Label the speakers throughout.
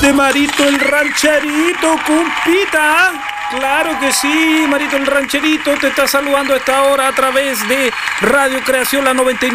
Speaker 1: de Marito el Rancherito, compita. Claro que sí, Marito el Rancherito te está saludando a esta hora a través de Radio Creación, la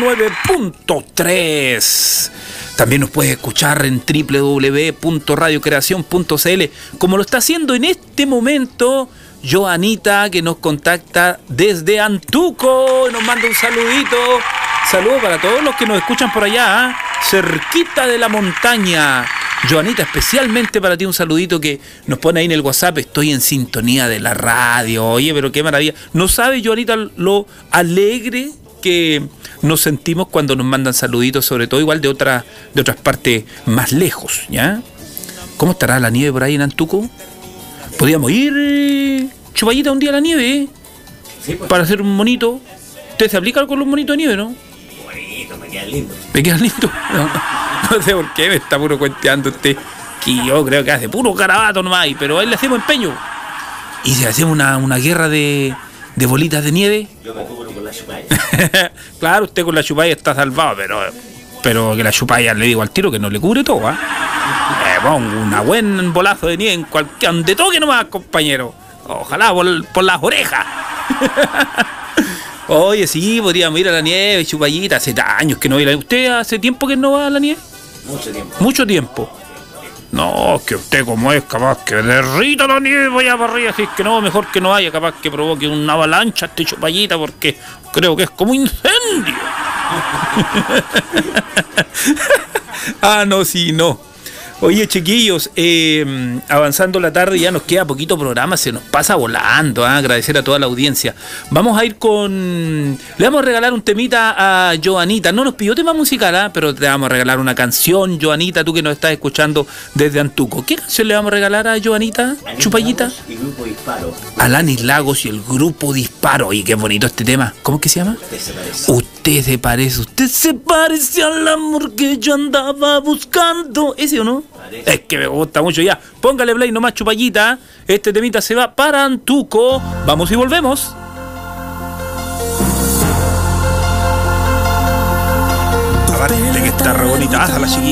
Speaker 1: 99.3. También nos puedes escuchar en www.radiocreacion.cl, como lo está haciendo en este momento Joanita, que nos contacta desde Antuco, nos manda un saludito. Saludos para todos los que nos escuchan por allá, cerquita de la montaña. Joanita, especialmente para ti un saludito que nos pone ahí en el WhatsApp. Estoy en sintonía de la radio. Oye, pero qué maravilla. No sabe, Joanita, lo alegre que nos sentimos cuando nos mandan saluditos, sobre todo igual de otras partes más lejos, ¿ya? ¿Cómo estará la nieve por ahí en Antuco? Podríamos ir, Chupallita, un día a la nieve,
Speaker 2: sí, pues,
Speaker 1: para hacer un monito. ¿Usted se aplica con los monitos de nieve, no?
Speaker 2: Bonito, me quedan lindos.
Speaker 1: ¿Me quedan lindos? No sé por qué me está puro cuenteando usted, que yo creo que hace puro carabato nomás, pero ahí le hacemos empeño. Y si hacemos una guerra de bolitas de nieve.
Speaker 2: Yo me cubro con la chupalla.
Speaker 1: Claro, usted con la chupalla está salvado, pero que la chupalla, le digo al tiro, que no le cubre todo, pongo una buen bolazo de nieve en cualquier, donde toque nomás, compañero. Ojalá por las orejas. Oye, sí, podríamos ir a la nieve, Chupallita. Hace años que no voy a la nieve. ¿Usted hace tiempo que no va a la nieve?
Speaker 2: Mucho tiempo.
Speaker 1: Mucho tiempo. No, es que usted como es capaz que derrita la nieve vaya para arriba, si es que no, mejor que no haya, capaz que provoque una avalancha este Chupallita, porque creo que es como incendio. No, sí, no. Oye, chiquillos, avanzando la tarde, ya nos queda poquito programa, se nos pasa volando. Agradecer a toda la audiencia. Vamos a ir le vamos a regalar un temita a Joanita. No nos pidió tema musical, pero te vamos a regalar una canción, Joanita, tú que nos estás escuchando desde Antuco. ¿Qué canción le vamos a regalar a Joanita, Chupallita?
Speaker 2: Y Grupo Disparo.
Speaker 1: Alanis Lagos y el Grupo Disparo. Y qué bonito este tema. ¿Cómo es que se llama? Usted se parece al amor que yo andaba buscando. ¿Ese o no?
Speaker 2: Parece.
Speaker 1: Es que me gusta mucho ya. Póngale play nomás, Chupallita. Este temita se va para Antuco. Vamos y volvemos. Aparte que está re bonita la chiquilla.